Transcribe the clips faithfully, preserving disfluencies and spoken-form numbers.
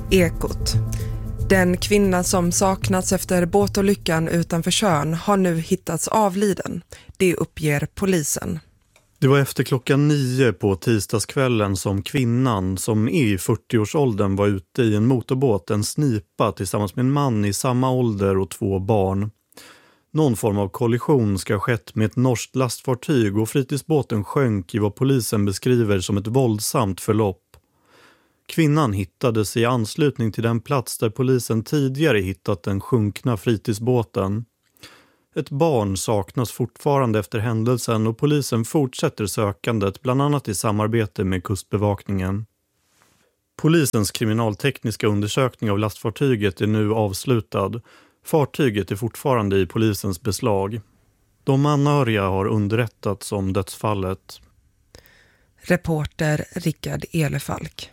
Ekot. Den kvinna som saknats efter båtolyckan utanför Tjörn har nu hittats avliden. Det uppger polisen. Det var efter klockan nio på tisdagskvällen som kvinnan som är i fyrtioårsåldern var ute i en motorbåt, en snipa, tillsammans med en man i samma ålder och två barn. Någon form av kollision ska ha skett med ett norskt lastfartyg och fritidsbåten sjönk i vad polisen beskriver som ett våldsamt förlopp. Kvinnan hittades i anslutning till den plats där polisen tidigare hittat den sjunkna fritidsbåten. Ett barn saknas fortfarande efter händelsen och polisen fortsätter sökandet, bland annat i samarbete med kustbevakningen. Polisens kriminaltekniska undersökning av lastfartyget är nu avslutad. Fartyget är fortfarande i polisens beslag. De anhöriga har underrättats om dödsfallet. Reporter Rickard Elefalk.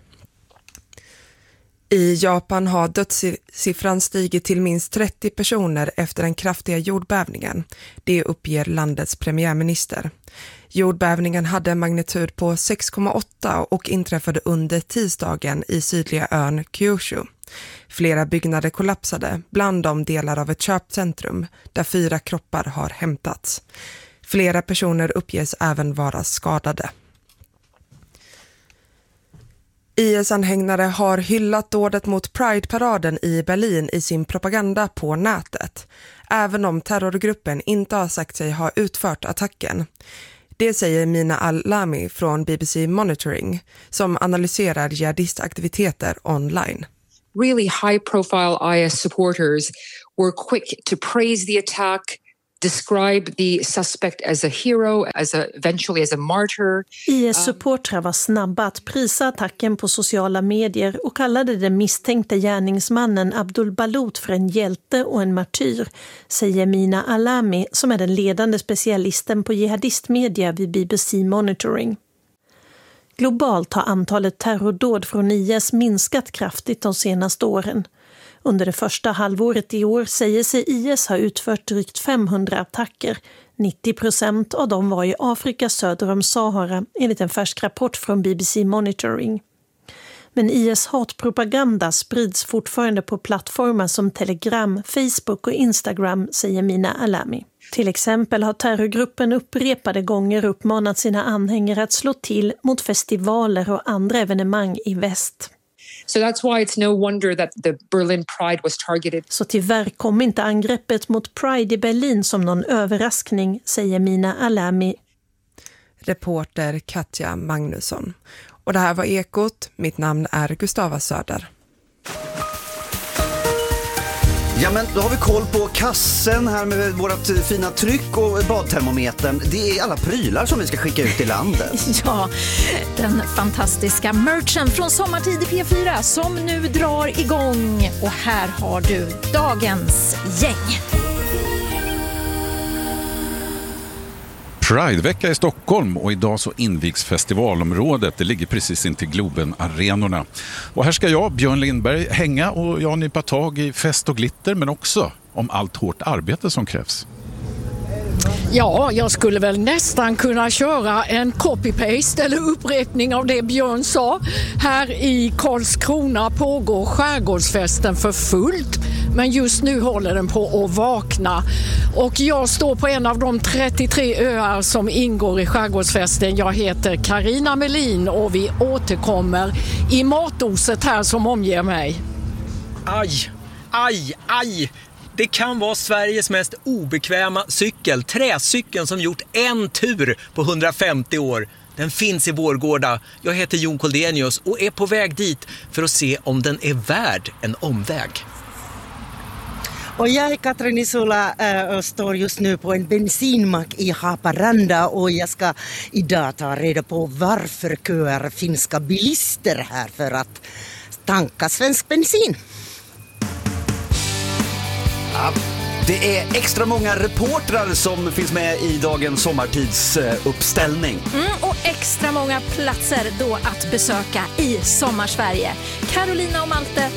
I Japan har dödssiffran stigit till minst trettio personer efter den kraftiga jordbävningen. Det uppger landets premiärminister. Jordbävningen hade en magnitud på sex komma åtta och inträffade under tisdagen i sydliga ön Kyushu. Flera byggnader kollapsade, bland dem delar av ett köpcentrum där fyra kroppar har hämtats. Flera personer uppges även vara skadade. I S-anhängare har hyllat dådet mot Pride-paraden i Berlin i sin propaganda på nätet, även om terrorgruppen inte har sagt sig ha utfört attacken. Det säger Mina Al-Lami från B B C Monitoring, som analyserar jihadistaktiviteter online. Really high-profile I S supporters were quick to praise the attack, describe the suspect as a hero, as a, eventually as a martyr. I S-supportrar var snabba att prisa attacken på sociala medier och kallade den misstänkte gärningsmannen Abdul Balut för en hjälte och en martyr, säger Mina Alami som är den ledande specialisten på jihadistmedia vid B B C Monitoring. Globalt har antalet terrordåd från I S minskat kraftigt de senaste åren. Under det första halvåret i år säger sig I S ha utfört drygt femhundra attacker. nittio procent av dem var i Afrika söder om Sahara, enligt en färsk rapport från B B C Monitoring. Men I S hatpropaganda sprids fortfarande på plattformar som Telegram, Facebook och Instagram, säger Mina Alami. Till exempel har terrorgruppen upprepade gånger uppmanat sina anhängare att slå till mot festivaler och andra evenemang i väst. So that's why it's no wonder that the Berlin Pride was targeted. Så tyvärr kom inte angreppet mot Pride i Berlin som någon överraskning, säger Mina Alami. Reporter Katja Magnusson. Och det här var Ekot. Mitt namn är Gustava Söder. Ja, men då har vi koll på kassen här med vårt fina tryck och badtermometern. Det är alla prylar som vi ska skicka ut i landet. Ja, den fantastiska merchen från Sommartid i P fyra som nu drar igång. Och här har du dagens gäng. Pridevecka i Stockholm och idag så invigs festivalområdet. Det ligger precis intill Globen-arenorna. Och här ska jag, Björn Lindberg, hänga och jag nypa tag i fest och glitter men också om allt hårt arbete som krävs. Ja, jag skulle väl nästan kunna köra en copy-paste eller upprepning av det Björn sa. Här i Karlskrona pågår skärgårdsfesten för fullt. Men just nu håller den på att vakna. Och jag står på en av de trettiotre öar som ingår i skärgårdsfesten. Jag heter Carina Melin och vi återkommer i matoset här som omger mig. Aj, aj, aj! Det kan vara Sveriges mest obekväma cykel, träcykeln som gjort en tur på hundrafemtio år. Den finns i Vårgårda. Jag heter Jon Koldenius och är på väg dit för att se om den är värd en omväg. Och jag är Katrin Isula och står just nu på en bensinmack i Haparanda och jag ska idag ta reda på varför köar finska bilister här för att tanka svensk bensin. Ja, det är extra många reportrar som finns med i dagens sommartidsuppställning. Mm, och extra många platser då att besöka i Sommarsverige. Carolina och Malte